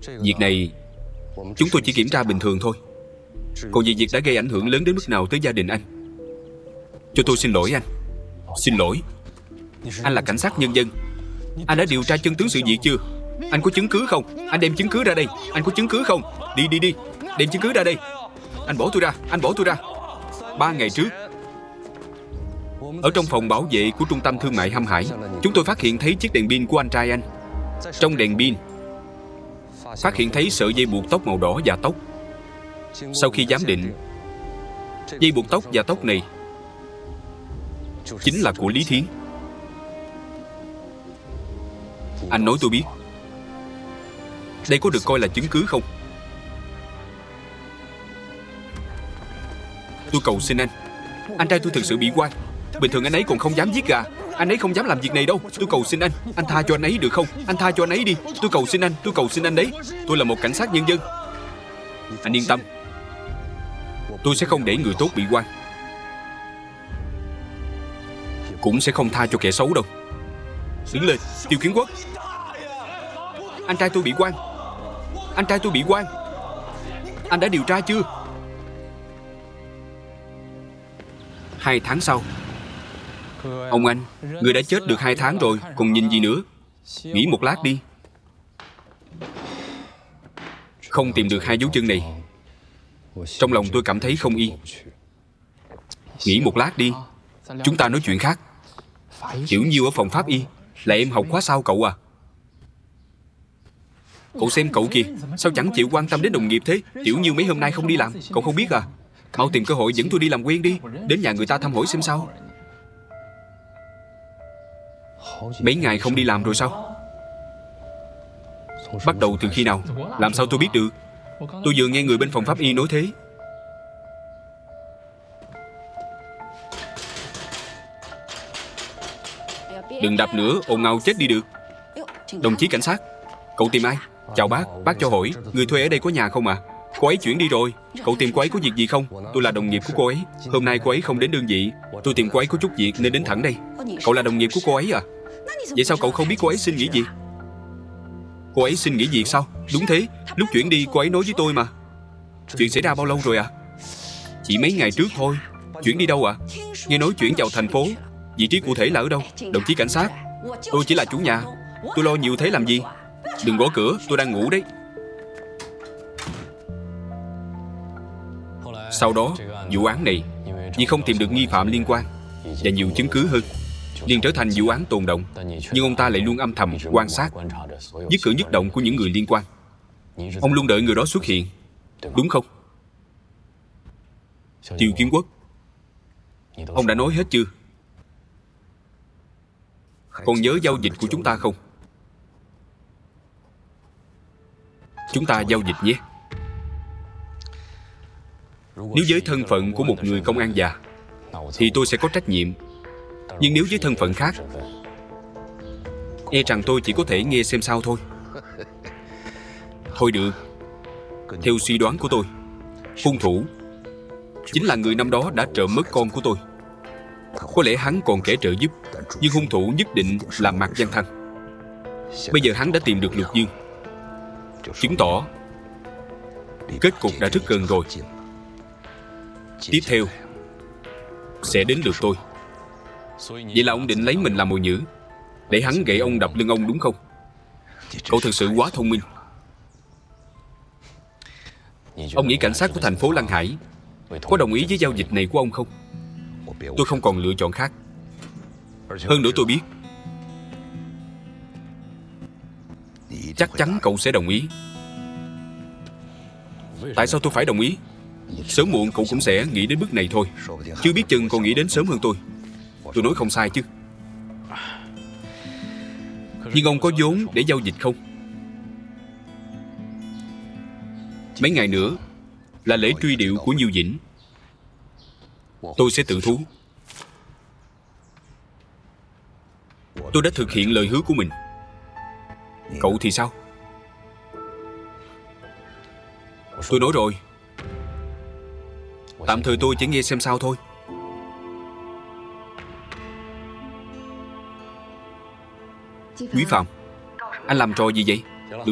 Việc này chúng tôi chỉ kiểm tra bình thường thôi. Còn về việc đã gây ảnh hưởng lớn đến mức nào tới gia đình anh, cho tôi xin lỗi anh. Xin lỗi. Anh là cảnh sát nhân dân. Anh đã điều tra chân tướng sự việc chưa? Anh có chứng cứ không? Anh đem chứng cứ ra đây. Anh có chứng cứ không? Đi. Đem chứng cứ ra đây. Anh bỏ tôi ra. Anh bỏ tôi ra. 3 ngày trước, ở trong phòng bảo vệ của trung tâm thương mại Hăm Hải, chúng tôi phát hiện thấy chiếc đèn pin của anh trai anh. Trong đèn pin phát hiện thấy sợi dây buộc tóc màu đỏ và tóc. Sau khi giám định, dây buộc tóc và tóc này chính là của Lý Thiến. Anh nói tôi biết. Đây có được coi là chứng cứ không? Tôi cầu xin anh trai tôi thực sự bị oan. Bình thường anh ấy còn không dám giết gà. Anh ấy không dám làm việc này đâu. Tôi cầu xin anh tha cho anh ấy được không? Anh tha cho anh ấy đi. Tôi cầu xin anh đấy. Tôi là một cảnh sát nhân dân. Anh yên tâm, tôi sẽ không để người tốt bị oan, cũng sẽ không tha cho kẻ xấu đâu. Đứng lên, Tiêu Kiến Quốc. Anh trai tôi bị oan. Anh trai tôi bị oan. Anh đã điều tra chưa? 2 tháng sau. Ông anh, người đã chết được 2 tháng rồi, còn nhìn gì nữa? Nghỉ một lát đi. Không tìm được 2 dấu chân này, trong lòng tôi cảm thấy không yên. Nghỉ một lát đi. Chúng ta nói chuyện khác. Tiểu Nhiêu ở phòng pháp y, là em học khóa sau cậu à? Cậu xem cậu kìa, sao chẳng chịu quan tâm đến đồng nghiệp thế? Tiểu Nhiêu mấy hôm nay không đi làm, cậu không biết à? Mau tìm cơ hội dẫn tôi đi làm quen đi. Đến nhà người ta thăm hỏi xem sao. Mấy ngày không đi làm rồi sao? Bắt đầu từ khi nào? Làm sao tôi biết được? Tôi vừa nghe người bên phòng pháp y nói thế. Đừng đập nữa, ồn ào chết đi được. Đồng chí cảnh sát, cậu tìm ai? Chào bác cho hỏi, người thuê ở đây có nhà không ạ? Cô ấy chuyển đi rồi. Cậu tìm cô ấy có việc gì không? Tôi là đồng nghiệp của cô ấy. Hôm nay cô ấy không đến đơn vị. Tôi tìm cô ấy có chút việc nên đến thẳng đây. Cậu là đồng nghiệp của cô ấy à? Vậy sao cậu không biết cô ấy xin nghỉ việc? Cô ấy xin nghỉ việc sao? Đúng thế, lúc chuyển đi cô ấy nói với tôi mà. Chuyện xảy ra bao lâu rồi ạ? Chỉ mấy ngày trước thôi. Chuyển đi đâu ạ? Nghe nói chuyển vào thành phố. Vị trí cụ thể là ở đâu? Đồng chí cảnh sát, tôi chỉ là chủ nhà. Tôi lo nhiều thế làm gì? Đừng gõ cửa, tôi đang ngủ đấy. Sau đó, vụ án này vì không tìm được nghi phạm liên quan và nhiều chứng cứ hơn, liền trở thành vụ án tồn động. Nhưng ông ta lại luôn âm thầm quan sát nhất cử nhất động của những người liên quan. Ông luôn đợi người đó xuất hiện, đúng không? Tiêu Kiến Quốc, ông đã nói hết chưa? Còn nhớ giao dịch của chúng ta không? Chúng ta giao dịch nhé. Nếu với thân phận của một người công an già thì tôi sẽ có trách nhiệm. Nhưng nếu với thân phận khác, e rằng tôi chỉ có thể nghe xem sao thôi. Thôi được. Theo suy đoán của tôi, hung thủ chính là người năm đó đã trộm mất con của tôi. Có lẽ hắn còn kẻ trợ giúp, nhưng hung thủ nhất định là Mạc Văn Thanh. Bây giờ hắn đã tìm được Lục Dương, chứng tỏ kết cục đã rất gần rồi. Tiếp theo sẽ đến lượt tôi. Vậy là ông định lấy mình làm mồi nhử để hắn gậy ông đập lưng ông đúng không? Cậu thực sự quá thông minh. Ông nghĩ cảnh sát của thành phố Lăng Hải có đồng ý với giao dịch này của ông không? Tôi không còn lựa chọn khác. Hơn nữa tôi biết chắc chắn cậu sẽ đồng ý. Tại sao tôi phải đồng ý? Sớm muộn cậu cũng sẽ nghĩ đến bước này thôi. Chưa biết chừng còn nghĩ đến sớm hơn tôi. Tôi nói không sai chứ. Nhưng ông có vốn để giao dịch không? Mấy ngày nữa là lễ truy điệu của Nhiêu Dĩnh. Tôi sẽ tự thú. Tôi đã thực hiện lời hứa của mình. Cậu thì sao? Tôi nói rồi, tạm thời tôi chỉ nghe xem sao thôi. Quý Phạm, anh làm trò gì vậy?